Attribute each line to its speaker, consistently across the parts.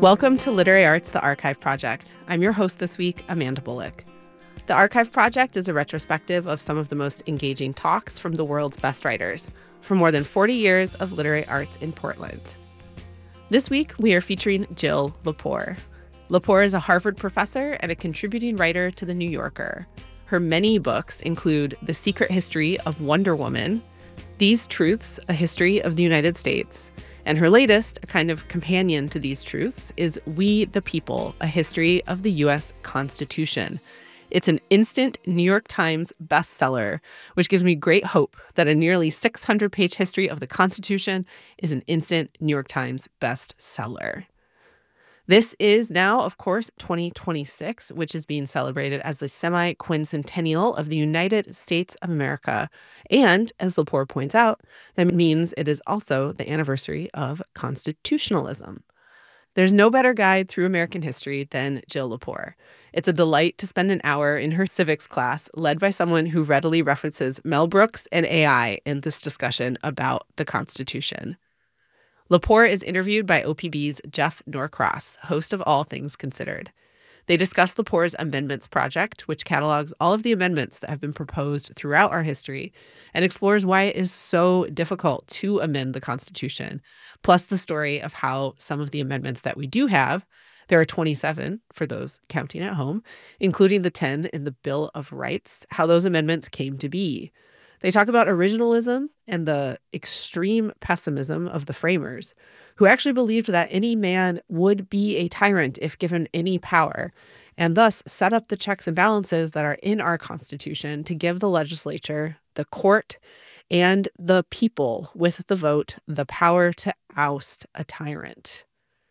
Speaker 1: Welcome to Literary Arts, the Archive Project. I'm your host this week, Amanda Bullock. The Archive Project is a retrospective of some of the most engaging talks from the world's best writers for more than 40 years of literary arts in Portland. This week, we are featuring Jill Lepore. Lepore is a Harvard professor and a contributing writer to The New Yorker. Her many books include The Secret History of Wonder Woman, These Truths, A History of the United States, and her latest, a kind of companion to these truths, is We the People, A History of the U.S. Constitution. It's an instant New York Times bestseller, which gives me great hope that a nearly 600-page history of the Constitution is an instant New York Times bestseller. This is now, of course, 2026, which is being celebrated as the semi-quincentennial of the United States of America. And, as Lepore points out, that means it is also the anniversary of constitutionalism. There's no better guide through American history than Jill Lepore. It's a delight to spend an hour in her civics class led by someone who readily references Mel Brooks and AI in this discussion about the Constitution. Lepore is interviewed by OPB's Jeff Norcross, host of All Things Considered. They discuss Lepore's Amendments Project, which catalogs all of the amendments that have been proposed throughout our history and explores why it is so difficult to amend the Constitution, plus the story of how some of the amendments that we do have, there are 27 for those counting at home, including the 10 in the Bill of Rights, how those amendments came to be. They talk about originalism and the extreme pessimism of the framers, who actually believed that any man would be a tyrant if given any power, and thus set up the checks and balances that are in our Constitution to give the legislature, the court, and the people with the vote the power to oust a tyrant.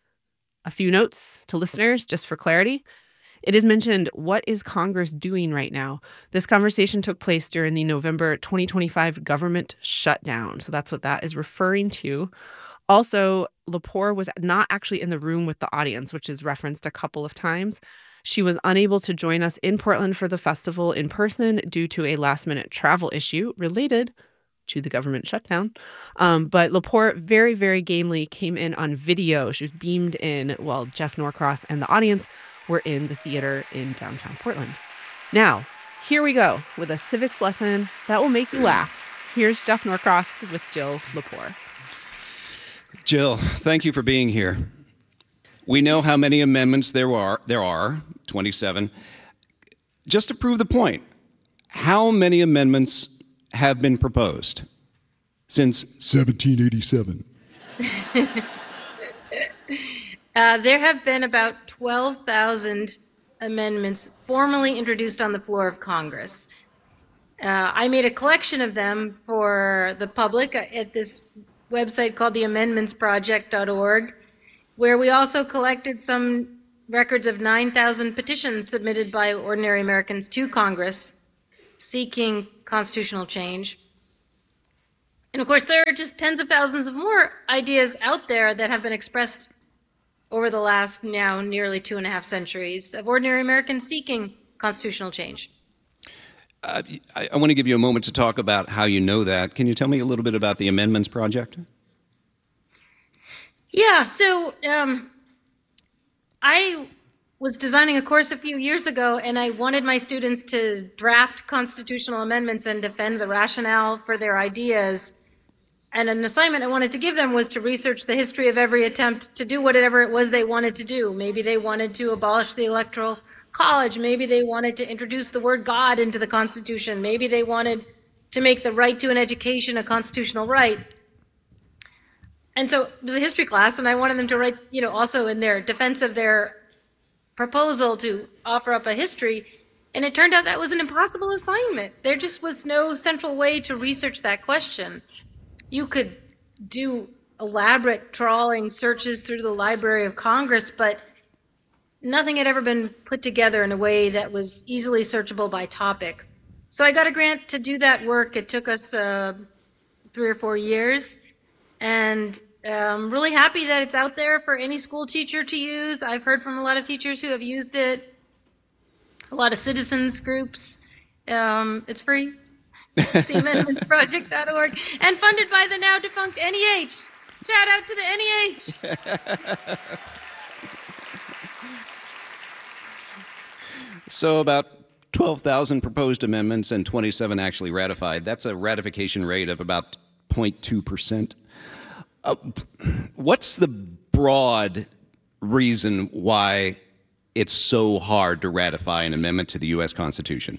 Speaker 1: A few notes to listeners, just for clarity. It is mentioned, what is Congress doing right now? This conversation took place during the November 2025 government shutdown. So that's what that is referring to. Also, Lepore was not actually in the room with the audience, which is referenced a couple of times. She was unable to join us in Portland for the festival in person due to a last-minute travel issue related to the government shutdown. But Lepore very, very gamely came in on video. She was beamed in while Jeff Norcross and the audience were in the theater in downtown Portland. Now, here we go with a civics lesson that will make you laugh. Here's Jeff Norcross with Jill Lepore.
Speaker 2: Jill, thank you for being here. We know how many amendments there are, 27. Just to prove the point, how many amendments have been proposed since 1787?
Speaker 3: There have been about 12,000 amendments formally introduced on the floor of Congress. I made a collection of them for the public at this website called theamendmentsproject.org, where we also collected some records of 9,000 petitions submitted by ordinary Americans to Congress seeking constitutional change. And of course, there are just tens of thousands of more ideas out there that have been expressed over the last now nearly 2.5 centuries of ordinary Americans seeking constitutional change.
Speaker 2: I want to give you a moment to talk about how you know that. Can you tell me a little bit about the Amendments Project?
Speaker 3: Yeah, so I was designing a course a few years ago, and I wanted my students to draft constitutional amendments and defend the rationale for their ideas. And an assignment I wanted to give them was to research the history of every attempt to do whatever it was they wanted to do. Maybe they wanted to abolish the Electoral College. Maybe they wanted to introduce the word God into the Constitution. Maybe they wanted to make the right to an education a constitutional right. And so it was a history class, and I wanted them to write, also in their defense of their proposal to offer up a history. And it turned out that was an impossible assignment. There just was no central way to research that question. You could do elaborate trawling searches through the Library of Congress, but nothing had ever been put together in a way that was easily searchable by topic. So I got a grant to do that work. It took us 3 or 4 years, and I'm really happy that it's out there for any school teacher to use. I've heard from a lot of teachers who have used it, a lot of citizens groups. It's free. theamendmentsproject.org, and funded by the now defunct NEH. Shout out to the NEH.
Speaker 2: So about 12,000 proposed amendments and 27 actually ratified. That's a ratification rate of about 0.2%. What's the broad reason why it's so hard to ratify an amendment to the U.S. Constitution?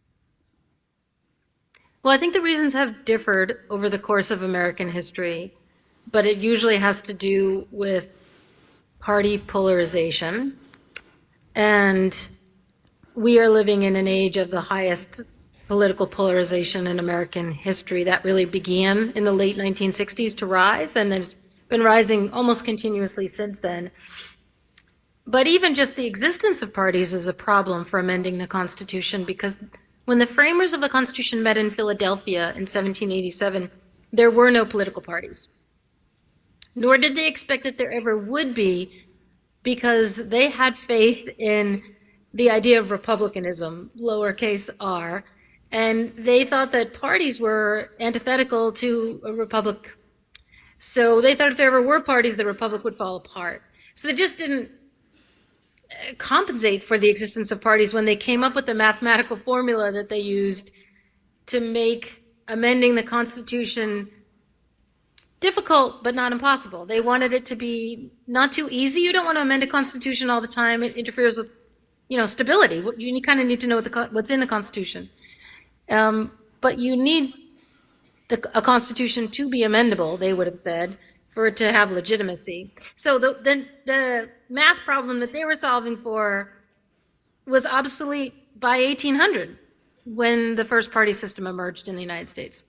Speaker 3: Well, I think the reasons have differed over the course of American history, but it usually has to do with party polarization. And we are living in an age of the highest political polarization in American history. That really began in the late 1960s to rise, and has been rising almost continuously since then. But even just the existence of parties is a problem for amending the Constitution, because when the framers of the Constitution met in Philadelphia in 1787, there were no political parties. Nor did they expect that there ever would be, because they had faith in the idea of republicanism, lowercase r, and they thought that parties were antithetical to a republic. So they thought if there ever were parties, the republic would fall apart. So they just didn't compensate for the existence of parties when they came up with the mathematical formula that they used to make amending the Constitution difficult but not impossible. They wanted it to be not too easy. You don't want to amend a Constitution all the time. It interferes with, stability. You kind of need to know what's in the Constitution. But you need a Constitution to be amendable, they would have said, for it to have legitimacy. So the math problem that they were solving for was obsolete by 1800, when the first party system emerged in the United States.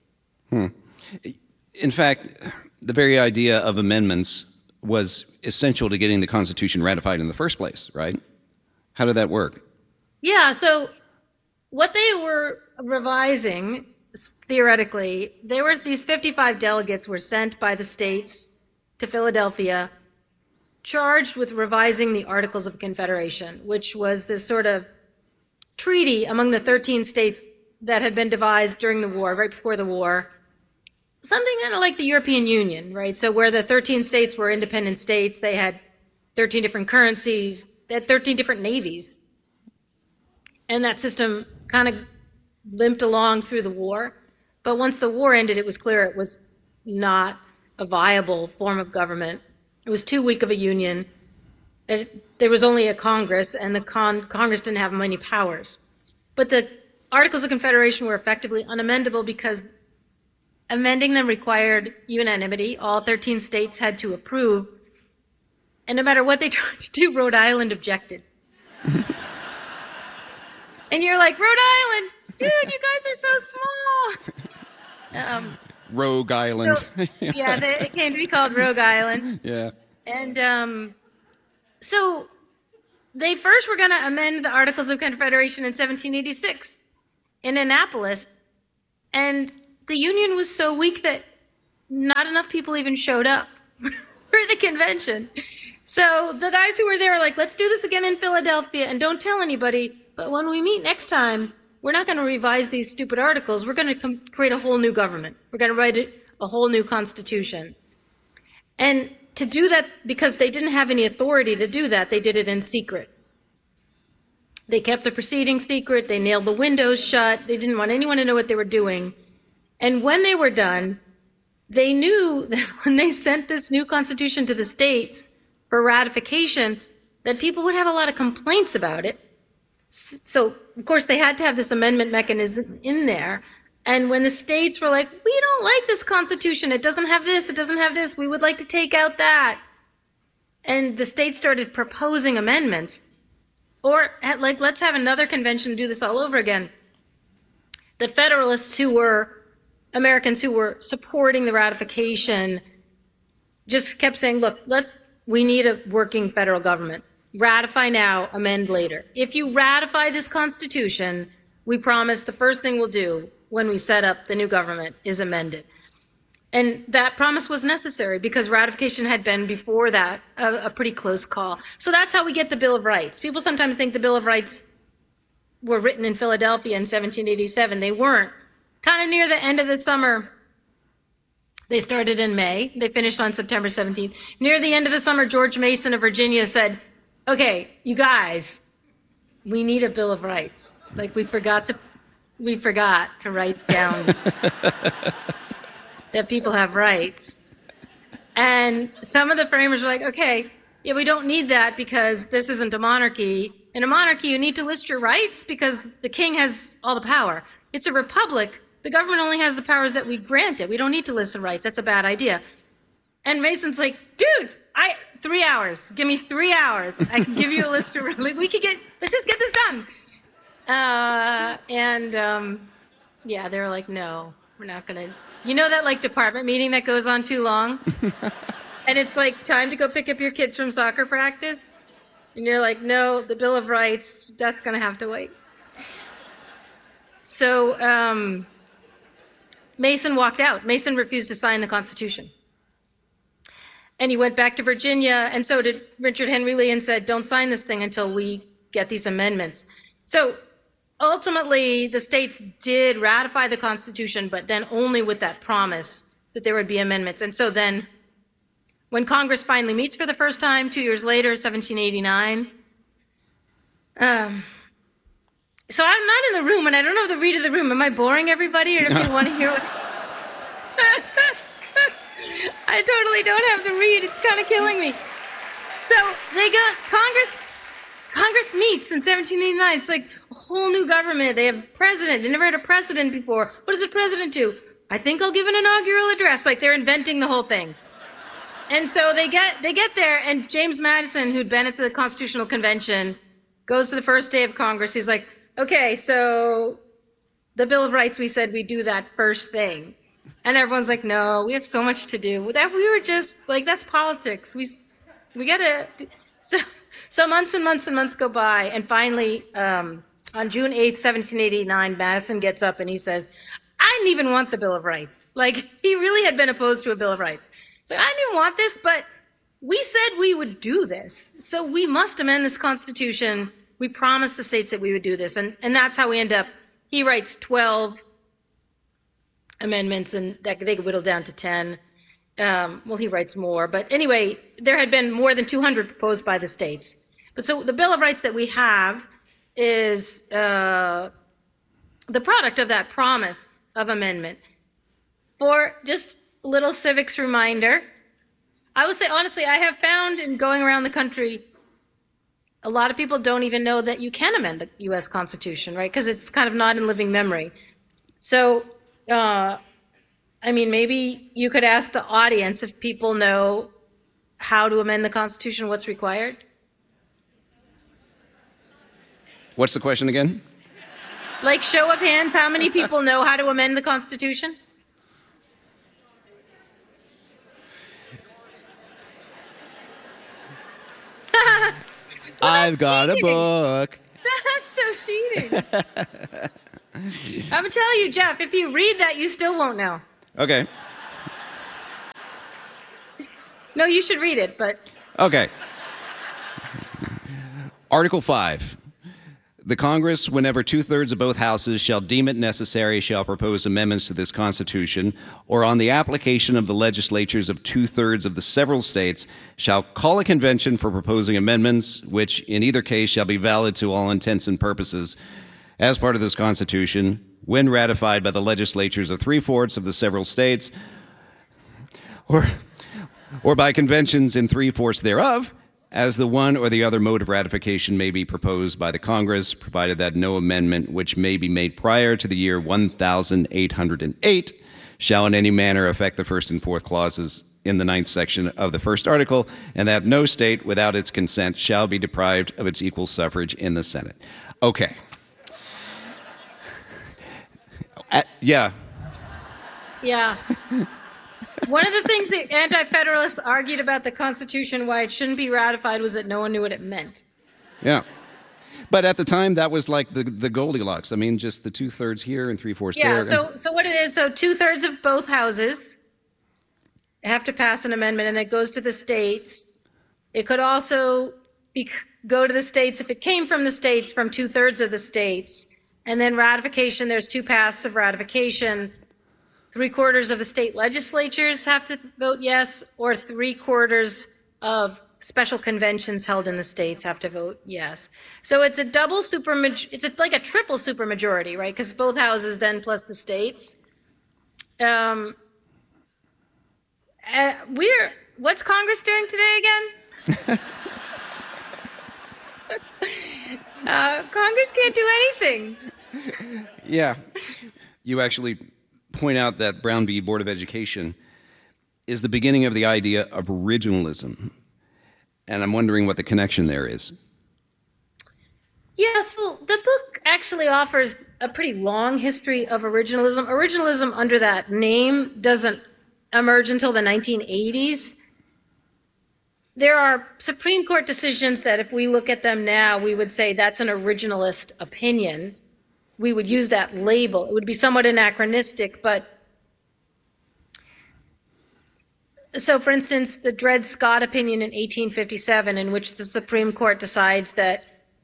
Speaker 2: In fact, the very idea of amendments was essential to getting the Constitution ratified in the first place, right? How did that work?
Speaker 3: Yeah, so what they were revising, theoretically, these 55 delegates were sent by the states to Philadelphia, charged with revising the Articles of Confederation, which was this sort of treaty among the 13 states that had been devised during the war, right before the war. Something kind of like the European Union, right? So where the 13 states were independent states, they had 13 different currencies, they had 13 different navies. And that system kind of limped along through the war. But once the war ended, it was clear it was not a viable form of government. It was too weak of a union. There was only a Congress, and the Congress didn't have many powers. But the Articles of Confederation were effectively unamendable because amending them required unanimity. All 13 states had to approve. And no matter what they tried to do, Rhode Island objected. And you're like, Rhode Island, dude, you guys are so small.
Speaker 2: Rogue Island.
Speaker 3: So, yeah, it came to be called Rogue Island.
Speaker 2: Yeah.
Speaker 3: And so they first were going to amend the Articles of Confederation in 1786 in Annapolis. And the Union was so weak that not enough people even showed up for the convention. So the guys who were there were like, let's do this again in Philadelphia and don't tell anybody. But when we meet next time, we're not going to revise these stupid articles. We're going to create a whole new government. We're going to write a whole new constitution. And to do that, because they didn't have any authority to do that, they did it in secret. They kept the proceedings secret. They nailed the windows shut. They didn't want anyone to know what they were doing. And when they were done, they knew that when they sent this new constitution to the states for ratification, that people would have a lot of complaints about it. So, of course, they had to have this amendment mechanism in there. And when the states were like, we don't like this constitution, it doesn't have this, it doesn't have this, we would like to take out that. And the states started proposing amendments. Or, like, let's have another convention do this all over again. The Federalists, who were Americans who were supporting the ratification, just kept saying, look, we need a working federal government. Ratify now, amend later. If you ratify this Constitution, we promise the first thing we'll do when we set up the new government is amend it. And that promise was necessary because ratification had been before that a pretty close call. So that's how we get the Bill of Rights. People sometimes think the Bill of Rights were written in Philadelphia in 1787. They weren't. Kind of near the end of the summer, they started in May. They finished on September 17th. Near the end of the summer, George Mason of Virginia said, okay, you guys, we need a Bill of Rights. Like we forgot to write down that people have rights. And some of the framers were like, okay, yeah, we don't need that because this isn't a monarchy. In a monarchy, you need to list your rights because the king has all the power. It's a republic. The government only has the powers that we grant it. We don't need to list the rights. That's a bad idea. And Mason's like, dudes, 3 hours. Give me 3 hours. I can give you a list of, let's just get this done. Yeah, they were like, no, we're not going to. You know that like department meeting that goes on too long? And it's like time to go pick up your kids from soccer practice? And you're like, no, the Bill of Rights, that's going to have to wait. So Mason walked out. Mason refused to sign the Constitution. And he went back to Virginia, and so did Richard Henry Lee, and said, don't sign this thing until we get these amendments. So ultimately, the states did ratify the Constitution, but then only with that promise that there would be amendments. And so then when Congress finally meets for the first time, 2 years later, 1789, so I'm not in the room, and I don't know the read of the room. Am I boring everybody, or do you want to hear what... I totally don't have the read. It's kind of killing me. So they got Congress meets in 1789. It's like a whole new government. They have a president. They never had a president before. What does a president do? I think I'll give an inaugural address. Like they're inventing the whole thing. And so they get there, and James Madison, who'd been at the Constitutional Convention, goes to the first day of Congress. He's like, okay, so the Bill of Rights, we said we'd do that first thing. And everyone's like, no, we have so much to do. That we were just like, that's politics. We gotta. So months and months and months go by, and finally, on June 8th, 1789, Madison gets up and he says, I didn't even want the Bill of Rights. Like he really had been opposed to a Bill of Rights. It's like, I didn't even want this, but we said we would do this. So we must amend this Constitution. We promised the states that we would do this, and that's how we end up. He writes 12 amendments, and that they whittle down to 10. Well, he writes more, but anyway, there had been more than 200 proposed by the states. But so the Bill of Rights that we have is the product of that promise of amendment. For just a little civics reminder, I would say honestly, I have found in going around the country, a lot of people don't even know that you can amend the U.S. Constitution, right? Because it's kind of not in living memory. So, I mean, maybe you could ask the audience if people know how to amend the Constitution, what's required.
Speaker 2: What's the question again?
Speaker 3: Like, show of hands, how many people know how to amend the Constitution?
Speaker 2: I've got
Speaker 3: cheating.
Speaker 2: a book.
Speaker 3: That's so cheating. I'm gonna tell you, Jeff, if you read that, you still won't know.
Speaker 2: Okay.
Speaker 3: No, you should read it, but...
Speaker 2: Okay. Article 5. The Congress, whenever 2/3 of both houses shall deem it necessary, shall propose amendments to this Constitution, or on the application of the legislatures of 2/3 of the several states, shall call a convention for proposing amendments, which in either case shall be valid to all intents and purposes as part of this Constitution, when ratified by the legislatures of 3/4 of the several states, or by conventions in 3/4 thereof, as the one or the other mode of ratification may be proposed by the Congress, provided that no amendment which may be made prior to the year 1808 shall in any manner affect the first and fourth clauses in the 9th section of the first article, and that no state without its consent shall be deprived of its equal suffrage in the Senate. Okay. Yeah.
Speaker 3: Yeah. One of the things the Anti-Federalists argued about the Constitution, why it shouldn't be ratified, was that no one knew what it meant.
Speaker 2: Yeah. But at the time, that was like the Goldilocks. I mean, just the 2/3 here and 3/4 there.
Speaker 3: Yeah, so what it is, so 2/3 of both houses have to pass an amendment, and it goes to the states. It could also go to the states if it came from the states, from 2/3 of the states. And then ratification, there's two paths of ratification. 3/4 of the state legislatures have to vote yes, or 3/4 of special conventions held in the states have to vote yes. So it's a double like a triple supermajority, right? Because both houses then plus the states. What's Congress doing today again? Congress can't do anything.
Speaker 2: Yeah. You actually point out that Brown v. Board of Education is the beginning of the idea of originalism. And I'm wondering what the connection there is.
Speaker 3: Yeah, so the book actually offers a pretty long history of originalism. Originalism under that name doesn't emerge until the 1980s. There are Supreme Court decisions that if we look at them now, we would say that's an originalist opinion. We would use that label. It would be somewhat anachronistic, but so for instance, the Dred Scott opinion in 1857, in which the Supreme Court decides that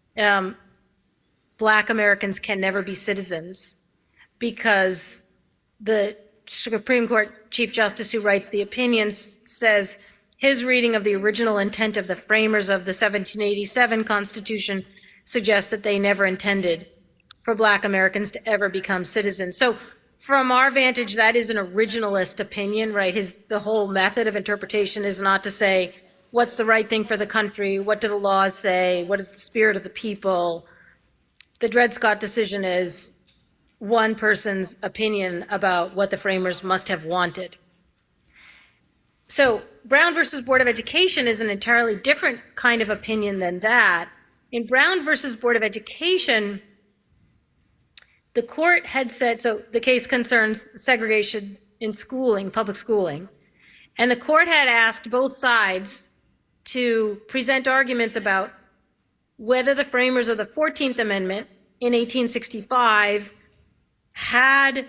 Speaker 3: Black Americans can never be citizens because the Supreme Court Chief Justice who writes the opinion says his reading of the original intent of the framers of the 1787 Constitution suggests that they never intended for Black Americans to ever become citizens. So from our vantage, that is an originalist opinion, right? The whole method of interpretation is not to say, what's the right thing for the country? What do the laws say? What is the spirit of the people? The Dred Scott decision is one person's opinion about what the framers must have wanted. So Brown versus Board of Education is an entirely different kind of opinion than that. In Brown versus Board of Education, the court had said, so the case concerns segregation in schooling, public schooling, and the court had asked both sides to present arguments about whether the framers of the 14th Amendment in 1865 had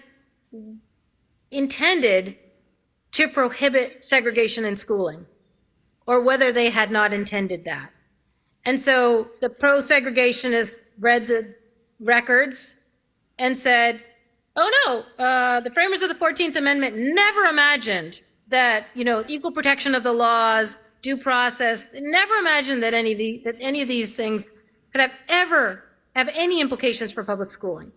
Speaker 3: intended to prohibit segregation in schooling, or whether they had not intended that. And so the pro-segregationists read the records and said, oh no, the framers of the 14th Amendment never imagined that, equal protection of the laws, due process, never imagined that any of these things could ever have any implications for public schooling.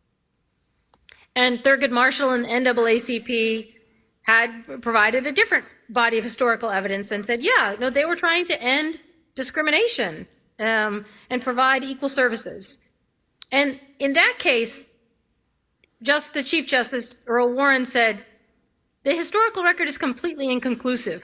Speaker 3: And Thurgood Marshall and NAACP had provided a different body of historical evidence and said, yeah, no, they were trying to end discrimination and provide equal services. And in that case, just the Chief Justice Earl Warren said, the historical record is completely inconclusive.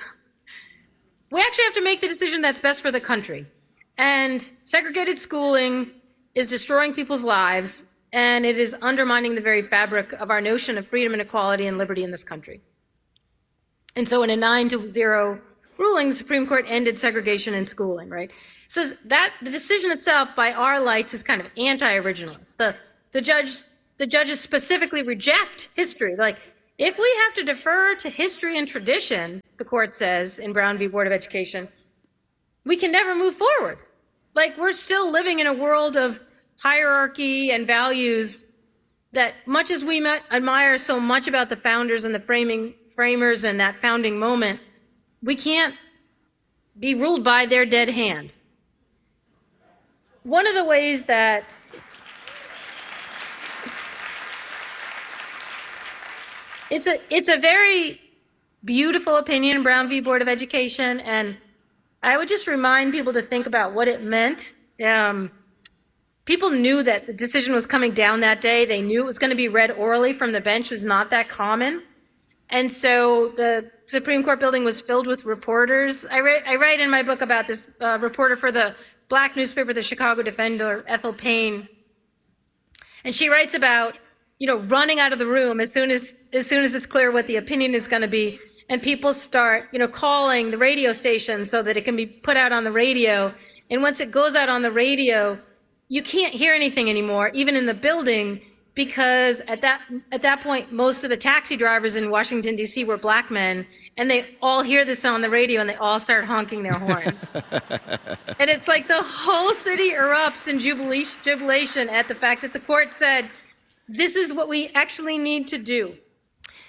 Speaker 3: We actually have to make the decision that's best for the country. And segregated schooling is destroying people's lives, and it is undermining the very fabric of our notion of freedom and equality and liberty in this country. And so in a 9-0 ruling, the Supreme Court ended segregation in schooling, right? So that the decision itself, by our lights, is kind of anti-originalist. The judges specifically reject history. Like, if we have to defer to history and tradition, the court says in Brown v. Board of Education, we can never move forward. Like, we're still living in a world of hierarchy and values that, much as we admire so much about the founders and the framers and that founding moment, we can't be ruled by their dead hand. One of the ways that it's a very beautiful opinion, Brown v. Board of Education, and I would just remind people to think about what it meant. People knew that the decision was coming down that day. They knew it was going to be read orally from the bench. It was not that common. And so the Supreme Court building was filled with reporters. I write in my book about this reporter for the Black newspaper, the Chicago Defender, Ethel Payne. And she writes about, running out of the room as soon as it's clear what the opinion is going to be. And people start, calling the radio station so that it can be put out on the radio. And once it goes out on the radio, you can't hear anything anymore, even in the building, because at that point, most of the taxi drivers in Washington, D.C. were Black men, and they all hear this on the radio, and they all start honking their horns. And it's like the whole city erupts in jubilation at the fact that the court said, this is what we actually need to do.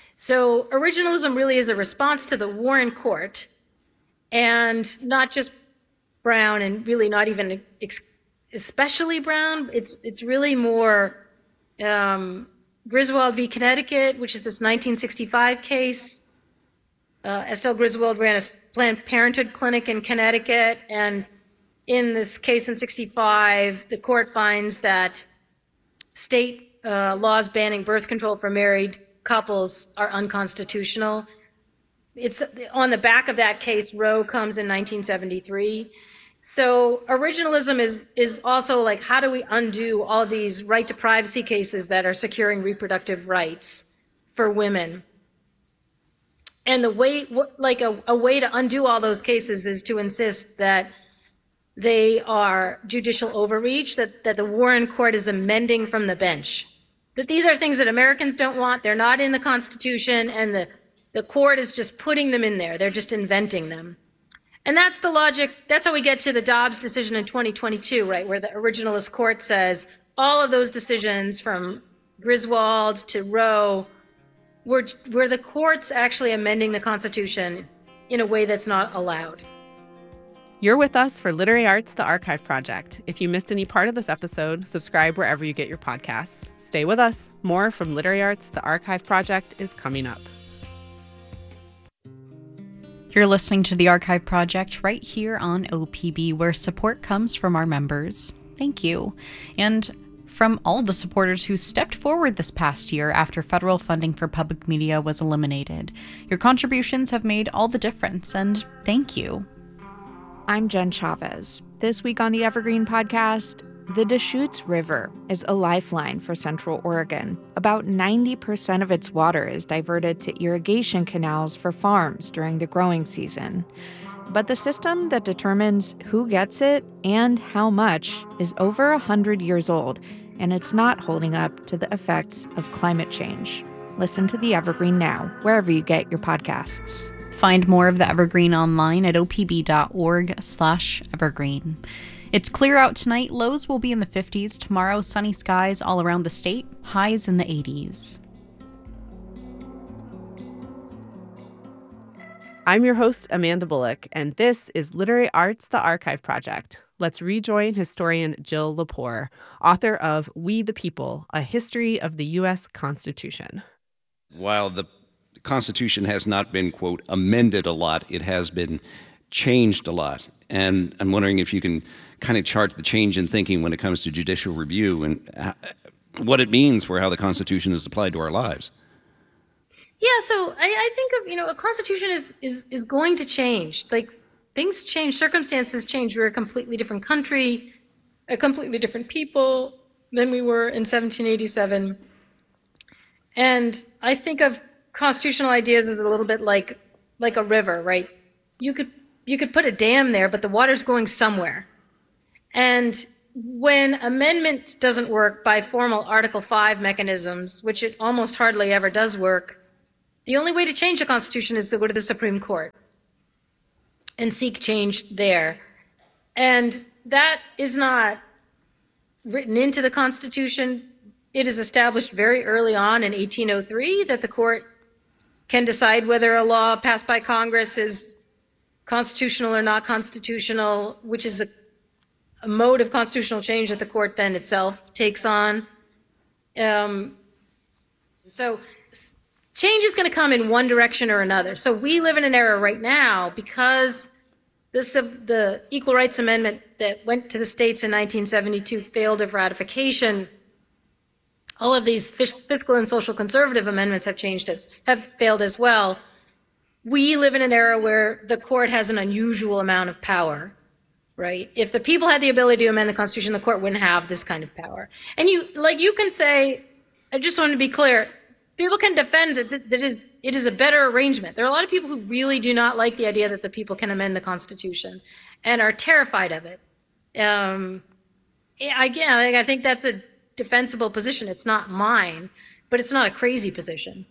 Speaker 3: So originalism really is a response to the Warren Court, and not just brown, and really not even especially brown. It's really more Griswold v. Connecticut, which is this 1965 case. Estelle Griswold ran a Planned Parenthood clinic in Connecticut, and in this case in 65, the court finds that state laws banning birth control for married couples are unconstitutional. It's on the back of that case. Roe comes in 1973. So originalism is also like, how do we undo all these right to privacy cases that are securing reproductive rights for women? And the way, like a way to undo all those cases is to insist that they are judicial overreach, that the Warren Court is amending from the bench. That these are things that Americans don't want, they're not in the Constitution, and the court is just putting them in there. They're just inventing them. And that's the logic. That's how we get to the Dobbs decision in 2022, right, where the originalist court says all of those decisions from Griswold to Roe were the courts actually amending the Constitution in a way that's not allowed.
Speaker 1: You're with us for Literary Arts, the Archive Project. If you missed any part of this episode, subscribe wherever you get your podcasts. Stay with us. More from Literary Arts, the Archive Project is coming up.
Speaker 4: You're listening to the Archive Project right here on OPB, where support comes from our members. Thank you. And from all the supporters who stepped forward this past year after federal funding for public media was eliminated. Your contributions have made all the difference, and thank you.
Speaker 5: I'm Jen Chavez. This week on the Evergreen Podcast, the Deschutes River is a lifeline for Central Oregon. About 90% of its water is diverted to irrigation canals for farms during the growing season. But the system that determines who gets it and how much is over 100 years old, and it's not holding up to the effects of climate change. Listen to the Evergreen now, wherever you get your podcasts.
Speaker 4: Find more of the Evergreen online at opb.org/evergreen. It's clear out tonight. Lows will be in the 50s. Tomorrow, sunny skies all around the state. Highs in the 80s.
Speaker 1: I'm your host, Amanda Bullock, and this is Literary Arts, the Archive Project. Let's rejoin historian Jill Lepore, author of We the People, A History of the U.S. Constitution.
Speaker 2: While the Constitution has not been, quote, amended a lot, it has been changed a lot. And I'm wondering if you can kind of chart the change in thinking when it comes to judicial review and what it means for how the Constitution is applied to our lives.
Speaker 3: Yeah, so I think of, a constitution is going to change. Like, things change, circumstances change. We're a completely different country, a completely different people than we were in 1787. And I think of constitutional ideas as a little bit like a river, right? You could put a dam there, but the water's going somewhere. And when amendment doesn't work by formal Article 5 mechanisms, which it almost hardly ever does work, the only way to change the Constitution is to go to the Supreme Court and seek change there. And that is not written into the Constitution. It is established very early on in 1803 that the court can decide whether a law passed by Congress is constitutional or not constitutional, which is a mode of constitutional change that the court then itself takes on. So change is going to come in one direction or another. So we live in an era right now because the Equal Rights Amendment that went to the states in 1972 failed of ratification. All of these fiscal and social conservative amendments have failed as well. We live in an era where the court has an unusual amount of power, right? If the people had the ability to amend the Constitution, the court wouldn't have this kind of power. And you can say, I just want to be clear, people can defend that it is a better arrangement. There are a lot of people who really do not like the idea that the people can amend the Constitution and are terrified of it. Again, I think that's a defensible position. It's not mine, but it's not a crazy position.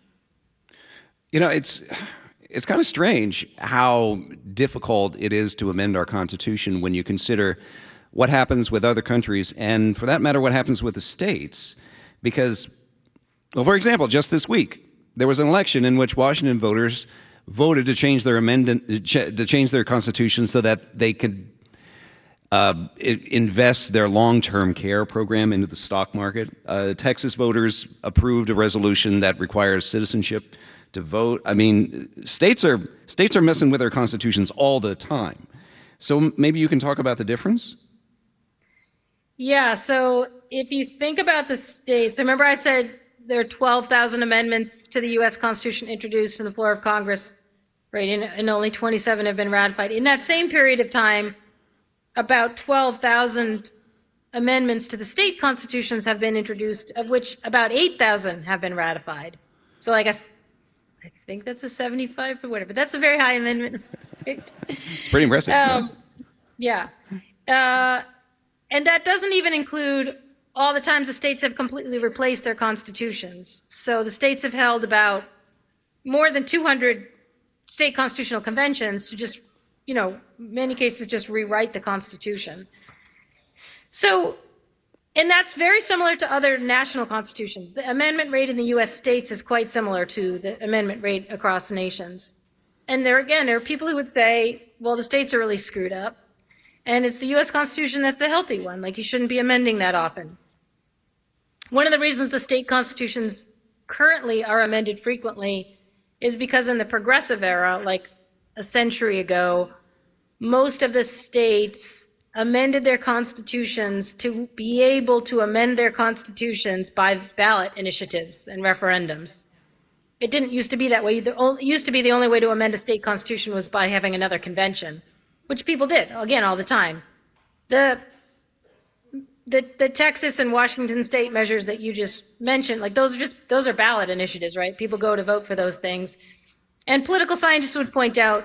Speaker 2: It's kind of strange how difficult it is to amend our Constitution when you consider what happens with other countries and, for that matter, what happens with the states. Because, well, for example, just this week, there was an election in which Washington voters voted to change their Constitution so that they could It invests their long-term care program into the stock market. Texas voters approved a resolution that requires citizenship to vote. I mean, states are messing with their constitutions all the time. So maybe you can talk about the difference?
Speaker 3: Yeah, so if you think about the states, remember I said there are 12,000 amendments to the U.S. Constitution introduced to the floor of Congress, right, and only 27 have been ratified. In that same period of time, about 12,000 amendments to the state constitutions have been introduced, of which about 8,000 have been ratified. So I think that's a 75 or whatever. That's a very high amendment rate.
Speaker 2: It's pretty impressive.
Speaker 3: Yeah. And that doesn't even include all the times the states have completely replaced their constitutions. So the states have held about more than 200 state constitutional conventions to just, many cases just rewrite the Constitution. So, and that's very similar to other national constitutions. The amendment rate in the US states is quite similar to the amendment rate across nations. And there are people who would say, well, the states are really screwed up. And it's the US Constitution that's the healthy one. Like, you shouldn't be amending that often. One of the reasons the state constitutions currently are amended frequently is because in the progressive era, like a century ago, most of the states amended their constitutions to be able to amend their constitutions by ballot initiatives and referendums. It didn't used to be that way. It used to be the only way to amend a state constitution was by having another convention, which people did, again, all the time. The Texas and Washington state measures that you just mentioned, like those are ballot initiatives, right? People go to vote for those things. And political scientists would point out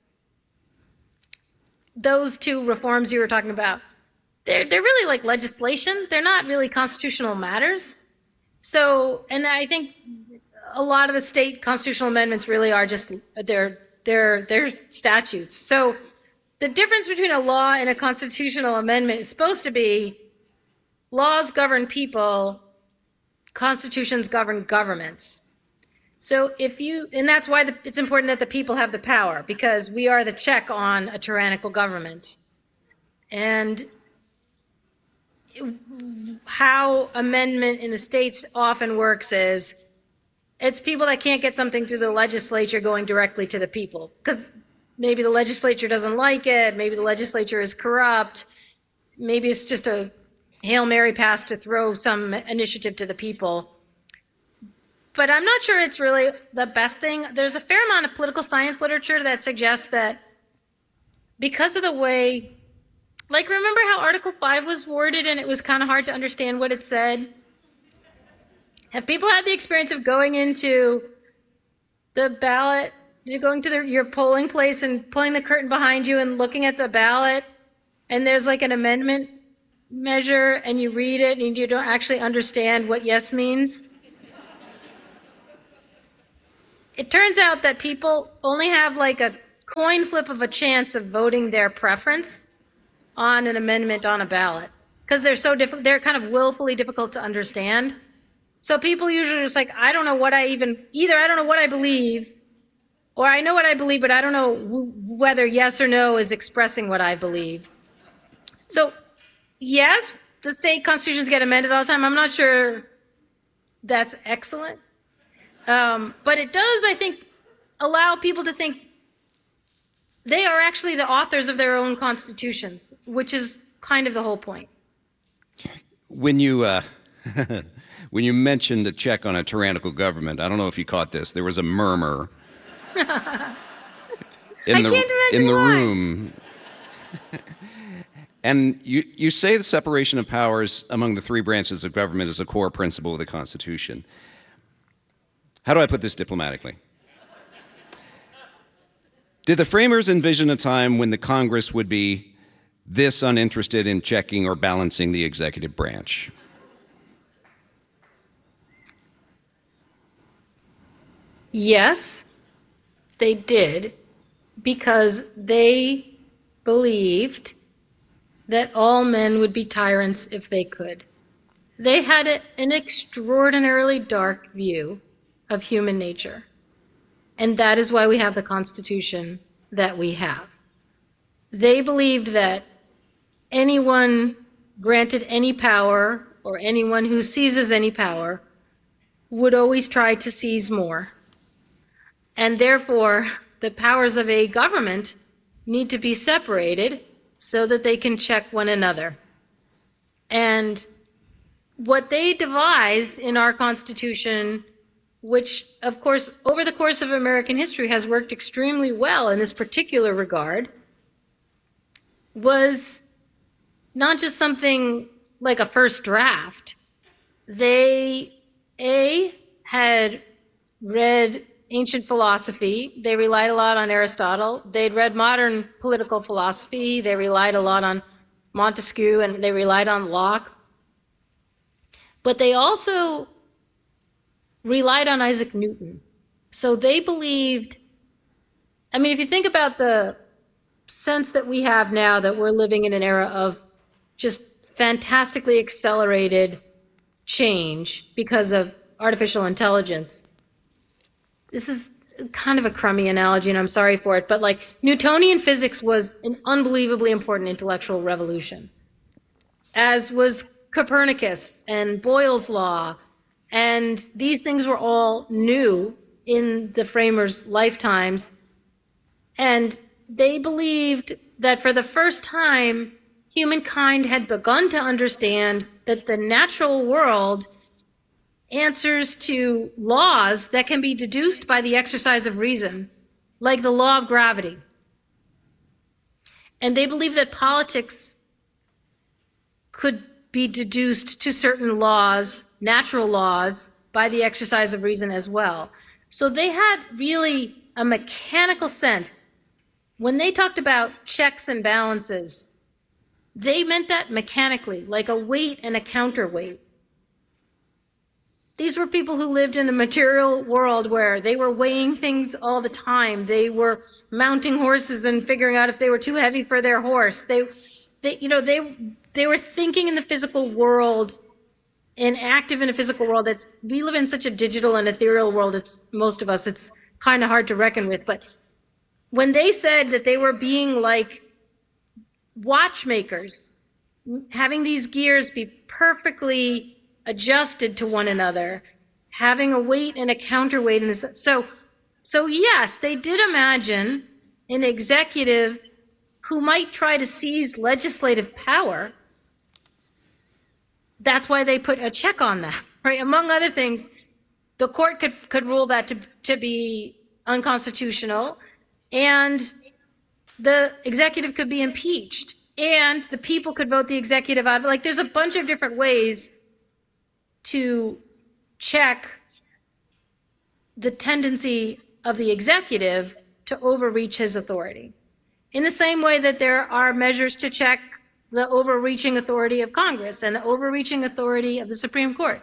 Speaker 3: those two reforms you were talking about, they're really like legislation. They're not really constitutional matters. So, and I think a lot of the state constitutional amendments really are just, they're statutes. So the difference between a law and a constitutional amendment is supposed to be laws govern people, constitutions govern governments. So and that's why it's important that the people have the power, because we are the check on a tyrannical government. And how amendment in the states often works is it's people that can't get something through the legislature going directly to the people, because maybe the legislature doesn't like it, maybe the legislature is corrupt, maybe it's just a Hail Mary pass to throw some initiative to the people. But I'm not sure it's really the best thing. There's a fair amount of political science literature that suggests that because of the way, like, remember how Article 5 was worded and it was kind of hard to understand what it said? Have people had the experience of going into the ballot, going to your polling place and pulling the curtain behind you and looking at the ballot, and there's like an amendment measure and you read it and you don't actually understand what yes means? It turns out that people only have like a coin flip of a chance of voting their preference on an amendment on a ballot, because they're so difficult. They're kind of willfully difficult to understand. So people usually are just like, I don't know what I don't know what I believe, or I know what I believe, but I don't know whether yes or no is expressing what I believe. So yes, the state constitutions get amended all the time. I'm not sure that's excellent. But it does, I think, allow people to think they are actually the authors of their own constitutions, which is kind of the whole point.
Speaker 2: When you when you mentioned a check on a tyrannical government, I don't know if you caught this. There was a murmur in the room. And you say the separation of powers among the three branches of government is a core principle of the Constitution. How do I put this diplomatically? Did the framers envision a time when the Congress would be this uninterested in checking or balancing the executive branch?
Speaker 3: Yes, they did, because they believed that all men would be tyrants if they could. They had an extraordinarily dark view of human nature. And that is why we have the Constitution that we have. They believed that anyone granted any power or anyone who seizes any power would always try to seize more. And therefore, the powers of a government need to be separated so that they can check one another. And what they devised in our Constitution, which, of course, over the course of American history has worked extremely well in this particular regard, was not just something like a first draft. They, had read ancient philosophy. They relied a lot on Aristotle. They'd read modern political philosophy. They relied a lot on Montesquieu, and they relied on Locke. But they also relied on Isaac Newton. So they believed, I mean, if you think about the sense that we have now that we're living in an era of just fantastically accelerated change because of artificial intelligence. This is kind of a crummy analogy, and I'm sorry for it, but like Newtonian physics was an unbelievably important intellectual revolution, as was Copernicus and Boyle's law, and these things were all new in the framers' lifetimes, and they believed that for the first time, humankind had begun to understand that the natural world answers to laws that can be deduced by the exercise of reason, like the law of gravity. And they believed that politics could be deduced to certain laws, natural laws, by the exercise of reason as well. So they had really a mechanical sense. When they talked about checks and balances, they meant that mechanically, like a weight and a counterweight. These were people who lived in a material world where they were weighing things all the time. They were mounting horses and figuring out if they were too heavy for their horse. They were thinking in the physical world and active in a physical world. We live in such a digital and ethereal world. Most of us, it's kind of hard to reckon with. But when they said that they were being like watchmakers, having these gears be perfectly adjusted to one another, having a weight and a counterweight. So yes, they did imagine an executive who might try to seize legislative power. That's why they put a check on that, right? Among other things, the court could rule that to be unconstitutional, and the executive could be impeached, and the people could vote the executive out. Like, there's a bunch of different ways to check the tendency of the executive to overreach his authority. In the same way that there are measures to check the overreaching authority of Congress and the overreaching authority of the Supreme Court.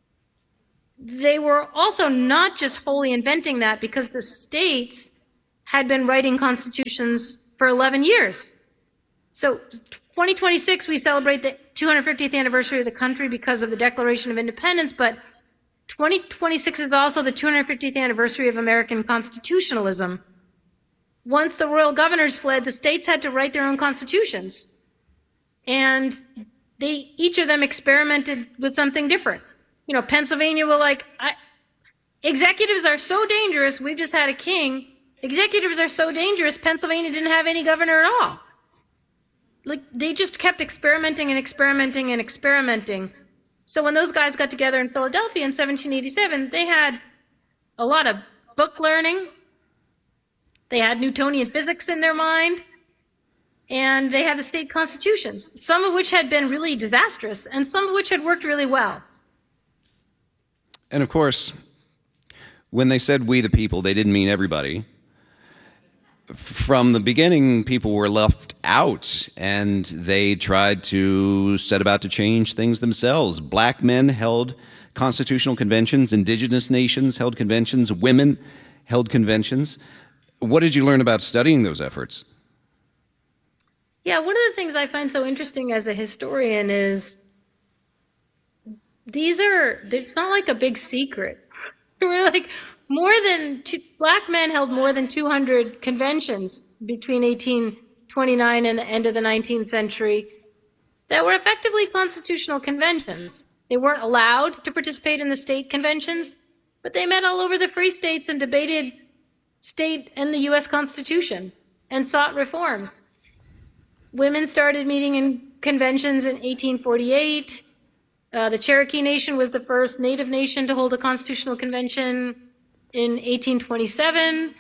Speaker 3: They were also not just wholly inventing that because the states had been writing constitutions for 11 years. So 2026, we celebrate the 250th anniversary of the country because of the Declaration of Independence, but 2026 is also the 250th anniversary of American constitutionalism. Once the royal governors fled, the states had to write their own constitutions. And each of them experimented with something different. You know, Pennsylvania were like, executives are so dangerous, we've just had a king. Executives are so dangerous, Pennsylvania didn't have any governor at all. Like, they just kept experimenting and experimenting and experimenting. So when those guys got together in Philadelphia in 1787, they had a lot of book learning. They had Newtonian physics in their mind. And they had the state constitutions, some of which had been really disastrous and some of which had worked really well.
Speaker 2: And of course, when they said we the people, they didn't mean everybody. From the beginning, people were left out, and they tried to set about to change things themselves. Black men held constitutional conventions, indigenous nations held conventions, women held conventions. What did you learn about studying those efforts?
Speaker 3: Yeah, one of the things I find so interesting as a historian is it's not like a big secret. We're like, black men held more than 200 conventions between 1829 and the end of the 19th century. that were effectively constitutional conventions. They weren't allowed to participate in the state conventions, but they met all over the free states and debated state and the US Constitution and sought reforms. Women started meeting in conventions in 1848. The Cherokee Nation was the first Native nation to hold a constitutional convention in 1827.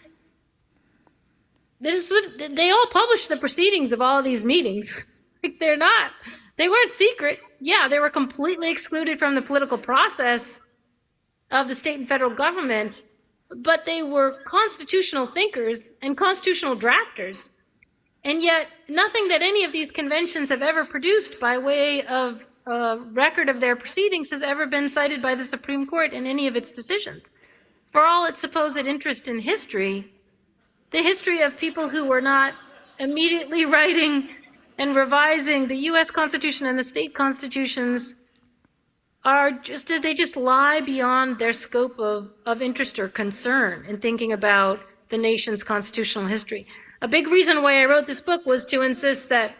Speaker 3: They all published the proceedings of all of these meetings. They weren't secret. Yeah, they were completely excluded from the political process of the state and federal government, but they were constitutional thinkers and constitutional drafters. And yet, nothing that any of these conventions have ever produced by way of a record of their proceedings has ever been cited by the Supreme Court in any of its decisions. For all its supposed interest in history, the history of people who were not immediately writing and revising the US Constitution and the state constitutions they just lie beyond their scope of interest or concern in thinking about the nation's constitutional history. A big reason why I wrote this book was to insist that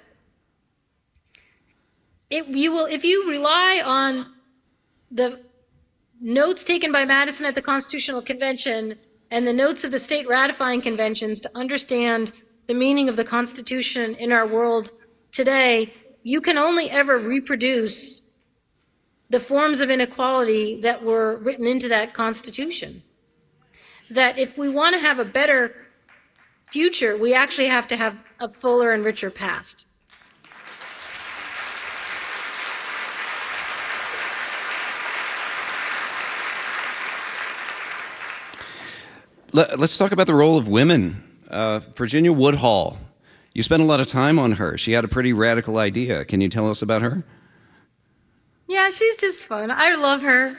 Speaker 3: if you rely on the notes taken by Madison at the Constitutional Convention and the notes of the state ratifying conventions to understand the meaning of the Constitution in our world today, you can only ever reproduce the forms of inequality that were written into that Constitution. That if we want to have a better future, we actually have to have a fuller and richer past.
Speaker 2: Let's talk about the role of women. Virginia Woodhull, you spent a lot of time on her. She had a pretty radical idea. Can you tell us about her?
Speaker 3: Yeah, she's just fun. I love her.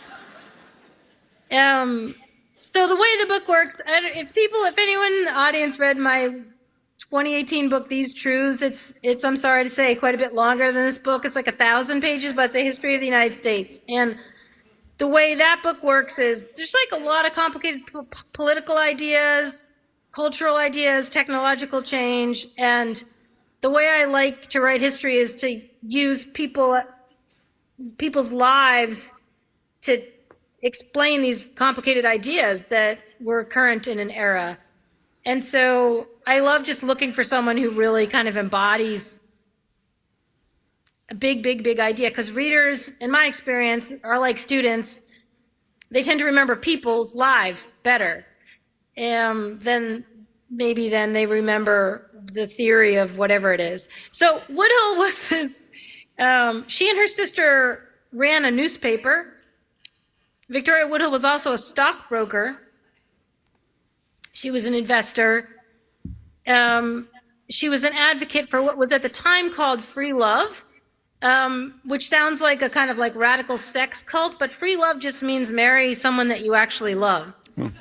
Speaker 3: So the way the book works, if anyone in the audience read my 2018 book, These Truths, it's I'm sorry to say, quite a bit longer than this book. It's like 1,000 pages, but it's a history of the United States. And the way that book works is there's like a lot of complicated political ideas, cultural ideas, technological change, and the way I like to write history is to use people's lives to explain these complicated ideas that were current in an era. And so I love just looking for someone who really kind of embodies a big idea, because readers, in my experience, are like students. They tend to remember people's lives better than they remember the theory of whatever it is. So Woodhull was this, she and her sister ran a newspaper. Victoria Woodhull was also a stockbroker. She was an investor. She was an advocate for what was at the time called free love, which sounds like a kind of like radical sex cult, but free love just means marry someone that you actually love.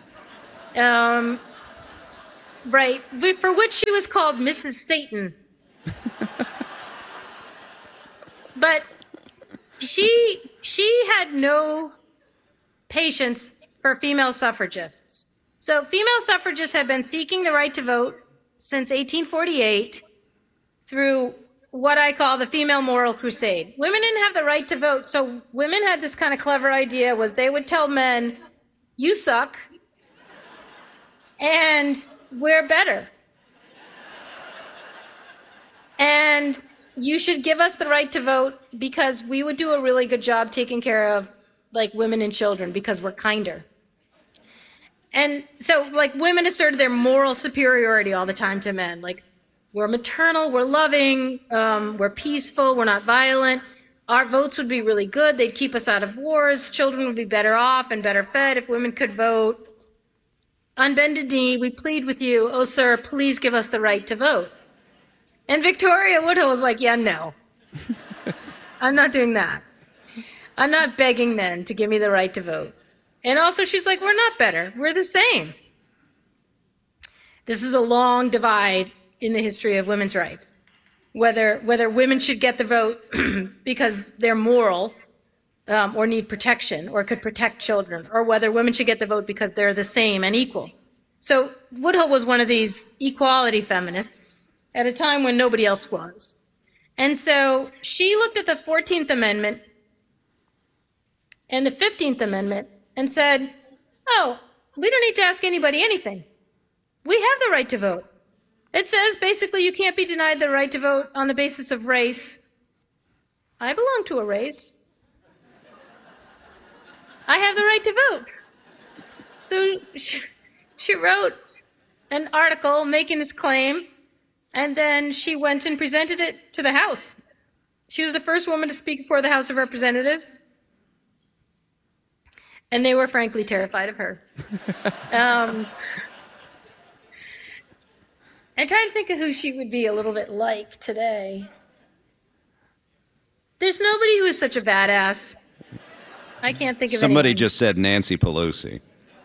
Speaker 3: Right, for which she was called Mrs. Satan. But she had no patience for female suffragists. So female suffragists had been seeking the right to vote since 1848 through what I call the female moral crusade. Women didn't have the right to vote, so women had this kind of clever idea was they would tell men, you suck, and we're better. And you should give us the right to vote because we would do a really good job taking care of like women and children because we're kinder. And so like women asserted their moral superiority all the time to men. Like we're maternal, we're loving, we're peaceful, we're not violent. Our votes would be really good. They'd keep us out of wars. Children would be better off and better fed if women could vote. On bended knee, we plead with you, oh, sir, please give us the right to vote. And Victoria Woodhull was like, yeah, no. I'm not doing that. I'm not begging men to give me the right to vote. And also she's like, we're not better. We're the same. This is a long divide in the history of women's rights. Whether women should get the vote because they're moral or need protection or could protect children, or whether women should get the vote because they're the same and equal. So Woodhull was one of these equality feminists at a time when nobody else was. And so she looked at the 14th Amendment and the 15th Amendment and said, oh, we don't need to ask anybody anything. We have the right to vote. It says basically you can't be denied the right to vote on the basis of race. I belong to a race. I have the right to vote. So she wrote an article making this claim, and then she went and presented it to the House. She was the first woman to speak before the House of Representatives, and they were frankly terrified of her. I'm trying to think of who she would be a little bit like today. There's nobody who is such a badass. I can't think of
Speaker 2: Somebody
Speaker 3: anyone.
Speaker 2: just said Nancy Pelosi.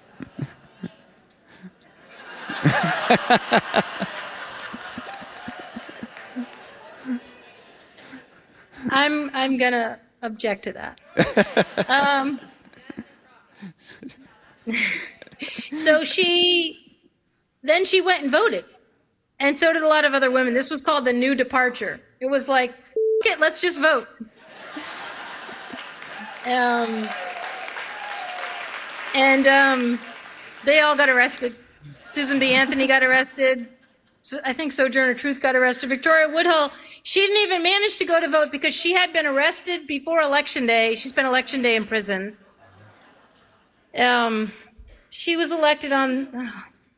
Speaker 3: I'm gonna object to that. So she went and voted, and so did a lot of other women. This was called the New Departure. It was like, it, let's just vote. They all got arrested. Susan B. Anthony got arrested. I think Sojourner Truth got arrested. Victoria Woodhull, she didn't even manage to go to vote because she had been arrested before Election Day. She spent Election Day in prison. She was elected on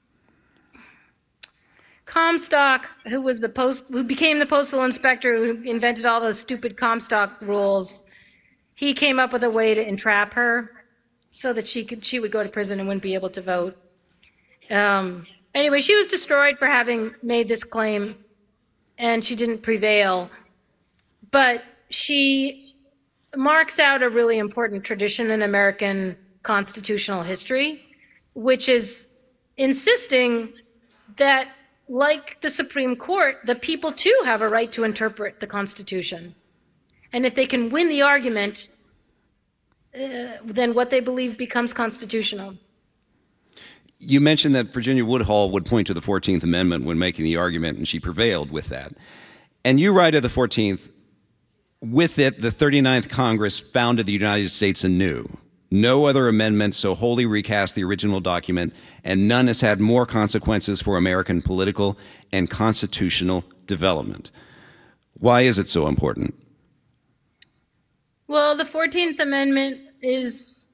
Speaker 3: Comstock, who became the postal inspector, who invented all those stupid Comstock rules. He came up with a way to entrap her so that she would go to prison and wouldn't be able to vote. Anyway, she was destroyed for having made this claim, and she didn't prevail. But she marks out a really important tradition in American constitutional history, which is insisting that, like the Supreme Court, the people too have a right to interpret the Constitution. And if they can win the argument, then what they believe becomes constitutional.
Speaker 2: You mentioned that Virginia Woodhull would point to the 14th Amendment when making the argument, and she prevailed with that. And you write of the 14th, with it, the 39th Congress founded the United States anew. No other amendment so wholly recast the original document, and none has had more consequences for American political and constitutional development. Why is it so important?
Speaker 3: Well, the 14th Amendment is,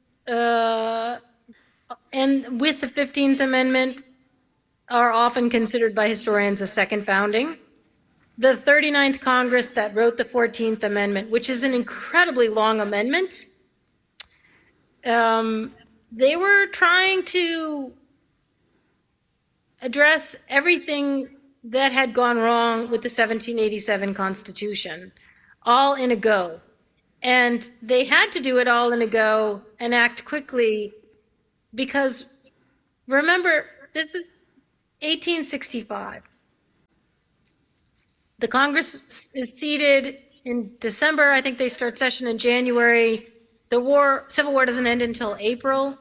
Speaker 3: and with the 15th Amendment, are often considered by historians a second founding. The 39th Congress that wrote the 14th Amendment, which is an incredibly long amendment, they were trying to address everything that had gone wrong with the 1787 Constitution, all in a go. And they had to do it all in a go and act quickly because, remember, this is 1865. The Congress is seated in December. I think they start session in January. The Civil War doesn't end until April.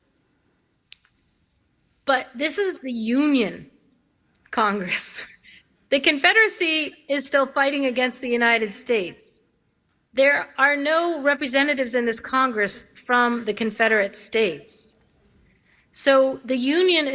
Speaker 3: But this is the Union Congress. The Confederacy is still fighting against the United States. There are no representatives in this Congress from the Confederate States. So the Union